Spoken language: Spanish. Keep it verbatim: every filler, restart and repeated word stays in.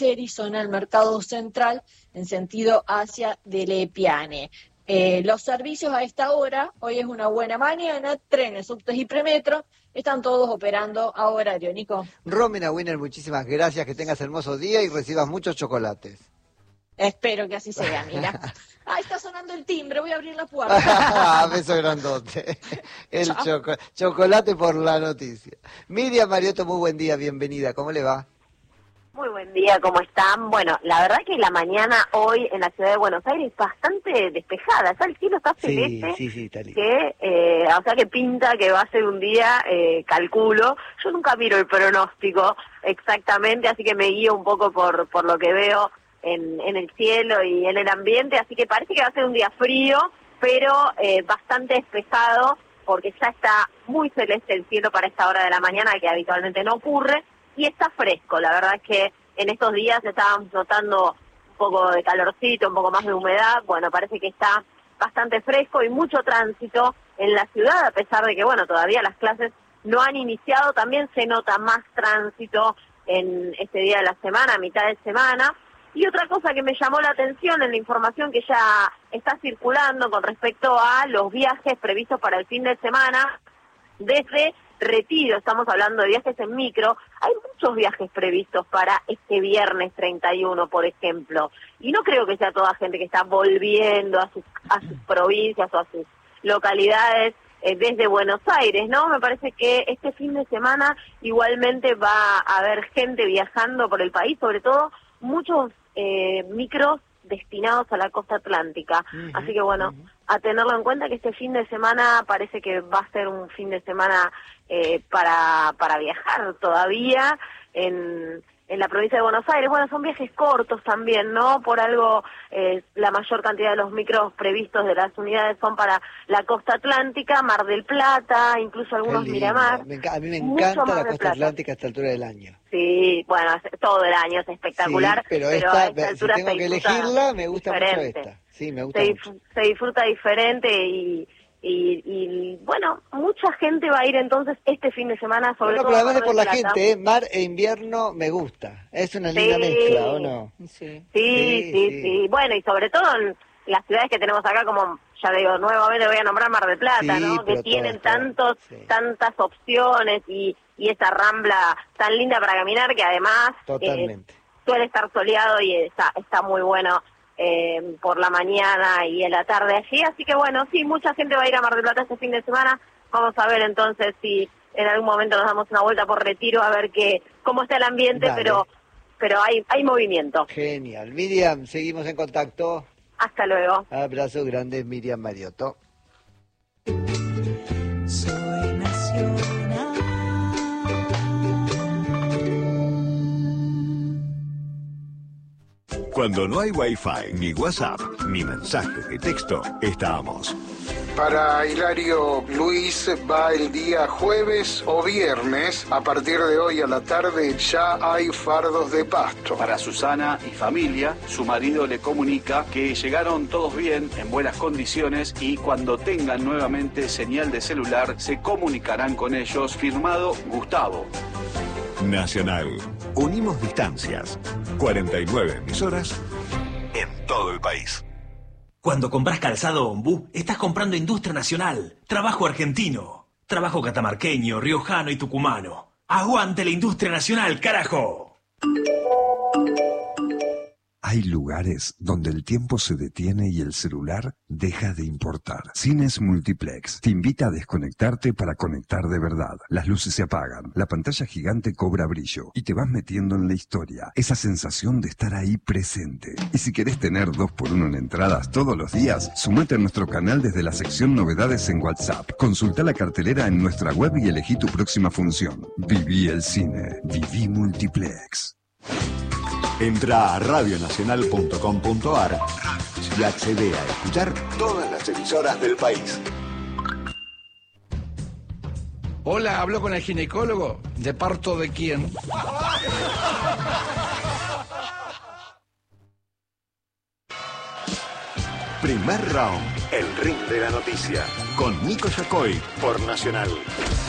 Seri, zona del Mercado Central, en sentido hacia Delle Piane. Eh, los servicios a esta hora, hoy es una buena mañana, trenes, subtes y premetro, están todos operando a horario, Nico. Romina Winner, muchísimas gracias, que tengas hermoso día y recibas muchos chocolates. Espero que así sea, mira. Ah, está sonando el timbre, voy a abrir la puerta. Beso grandote. El choco chocolate por la noticia. Miriam Mariotto, muy buen día, bienvenida, ¿cómo le va? Muy buen día, ¿cómo están? Bueno, la verdad que la mañana hoy en la ciudad de Buenos Aires es bastante despejada, ya el cielo está celeste, sí, sí, sí, está que, eh, o sea que pinta que va a ser un día, eh, calculo, yo nunca miro el pronóstico exactamente, así que me guío un poco por, por lo que veo en, en el cielo y en el ambiente, así que parece que va a ser un día frío, pero eh, bastante despejado, porque ya está muy celeste el cielo para esta hora de la mañana, que habitualmente no ocurre. Y está fresco, la verdad es que en estos días estábamos notando un poco de calorcito, un poco más de humedad, bueno, parece que está bastante fresco y mucho tránsito en la ciudad, a pesar de que, bueno, todavía las clases no han iniciado, también se nota más tránsito en este día de la semana, a mitad de semana. Y otra cosa que me llamó la atención en la información que ya está circulando con respecto a los viajes previstos para el fin de semana, desde Retiro, estamos hablando de viajes en micro, hay muchos viajes previstos para este viernes treinta y uno, por ejemplo, y no creo que sea toda gente que está volviendo a sus, a sus provincias o a sus localidades eh, desde Buenos Aires, ¿no? Me parece que este fin de semana igualmente va a haber gente viajando por el país, sobre todo muchos eh, micros destinados a la costa atlántica, uh-huh, así que bueno, uh-huh. a tenerlo en cuenta que este fin de semana parece que va a ser un fin de semana eh, para para viajar todavía en, en la provincia de Buenos Aires. Bueno, son viajes cortos también, ¿no? Por algo eh, la mayor cantidad de los micros previstos de las unidades son para la costa atlántica, Mar del Plata, incluso algunos Miramar. Me a mí me encanta la costa atlántica a esta altura del año. Sí, bueno, todo el año es espectacular, sí, pero, pero esta, a esta altura si tengo que elegirla, me gusta diferente. mucho esta. Sí, me gusta se, mucho. Se disfruta diferente y, y, y, bueno, mucha gente va a ir entonces este fin de semana, sobre bueno, todo... pero además de por la Plata. gente, ¿eh? Mar e invierno me gusta. Es una linda sí. mezcla, ¿o no? Sí. Sí, sí, sí, sí. Bueno, y sobre todo en las ciudades que tenemos acá, como ya digo, nuevamente voy a nombrar Mar del Plata, sí, ¿no? Que tienen todas, tantos, sí. tantas opciones y... y esa rambla tan linda para caminar que además eh, suele estar soleado y está está muy bueno eh, por la mañana y en la tarde allí, así que bueno, sí, mucha gente va a ir a Mar del Plata este fin de semana. Vamos a ver entonces si en algún momento nos damos una vuelta por Retiro a ver qué cómo está el ambiente. Dale. pero pero hay hay movimiento. Genial. Miriam, seguimos en contacto. Hasta luego. Abrazo grande, Miriam Mariotto. Soy nacional. Cuando no hay Wi-Fi, ni WhatsApp, ni mensajes de texto, estamos. Para Hilario Luis va el día jueves o viernes. A partir de hoy a la tarde ya hay fardos de pasto. Para Susana y familia, su marido le comunica que llegaron todos bien, en buenas condiciones, y cuando tengan nuevamente señal de celular se comunicarán con ellos. Firmado Gustavo. Nacional. Unimos distancias. cuarenta y nueve emisoras en todo el país. Cuando compras calzado Ombú, estás comprando industria nacional, trabajo argentino, trabajo catamarqueño, riojano y tucumano. ¡Aguante la industria nacional, carajo! Hay lugares donde el tiempo se detiene y el celular deja de importar. Cines Multiplex te invita a desconectarte para conectar de verdad. Las luces se apagan, la pantalla gigante cobra brillo y te vas metiendo en la historia. Esa sensación de estar ahí presente. Y si querés tener dos por uno en entradas todos los días, sumate a nuestro canal desde la sección Novedades en WhatsApp. Consulta la cartelera en nuestra web y elegí tu próxima función. Viví el cine. Viví Multiplex. Entra a radio nacional punto com punto a r y accede a escuchar todas las emisoras del país. Hola, ¿hablo con el ginecólogo? ¿De parto de quién? Primer round, el ring de la noticia, con Nico Yacoy por Nacional.